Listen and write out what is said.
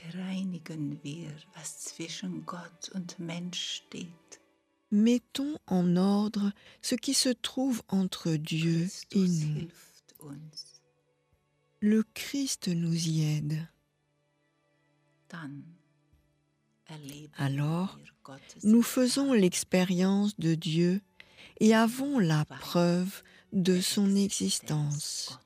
bereinigen wir, was zwischen Gott und Mensch steht. Mettons en ordre ce qui se trouve entre Dieu et Christus nous. hilft uns. Le Christ nous y aide. Dann erleben Alors, wir Gottes nous faisons l'expérience de Dieu et avons la Weil preuve de der son Existenz existence.